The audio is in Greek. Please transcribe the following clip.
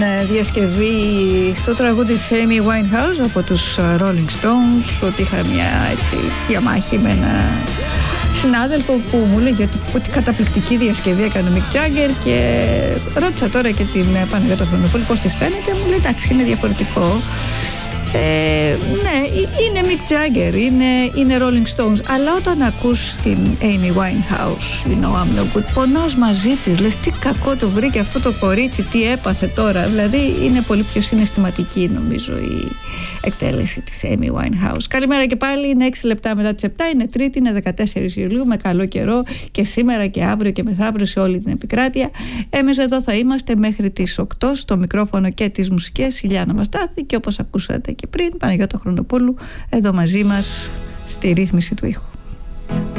διασκευή στο τραγούδι της Amy Winehouse από τους Rolling Stones, ότι είχα μια έτσι διαμάχη με ένα συνάδελφο που μου λέγε ότι καταπληκτική διασκευή έκανε ο Mick Jagger, και ρώτησα τώρα και την Παναγιώτα Χρονοπούλου πώς της φαίνεται. Μου λέει εντάξει, είναι διαφορετικό. Ναι, είναι Mick Jagger, είναι Rolling Stones, αλλά όταν ακούς την Amy Winehouse, you know I'm no good, πονάς μαζί της, λες τι κακό το βρήκε αυτό το κορίτσι, τι έπαθε τώρα. Δηλαδή είναι πολύ πιο συναισθηματική νομίζω η εκτέλεση της Amy Winehouse. Καλημέρα και πάλι, είναι 6 λεπτά μετά τις 7, είναι Τρίτη, είναι 14 Ιουλίου, με καλό καιρό και σήμερα και αύριο και μεθαύριο σε όλη την επικράτεια. Εμείς εδώ θα είμαστε μέχρι τις 8 στο μικρόφωνο και τις μουσικές, Ηλιάνα Μαστάθη, και όπως ακούσατε και πριν, Παναγιώτα Χρονοπούλου εδώ μαζί μας στη ρύθμιση του ήχου.